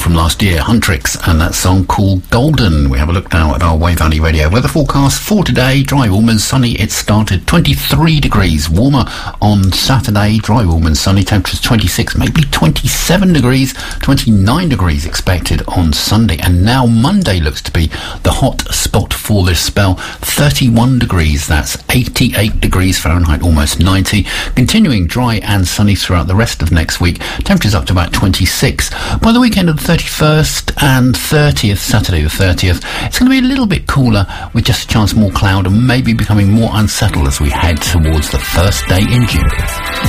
from last year, Huntrix, and that song called Golden. We have a look now at our Wey Valley Radio weather forecast for today. Dry, warm and sunny. It started 23 degrees warmer on Saturday. Dry, warm and sunny. Temperatures 26, maybe 27 degrees. 29 degrees expected on Sunday. And now Monday looks to be the hot spot for this spell. 31 degrees. That's 88 degrees Fahrenheit, almost 90. Continuing dry and sunny throughout the rest of next week. Temperatures up to about 26. By the weekend of the 31st and 30th, Saturday the 30th, it's going to be a little bit cooler with just a chance more cloud and maybe becoming more unsettled as we head towards the first day in June.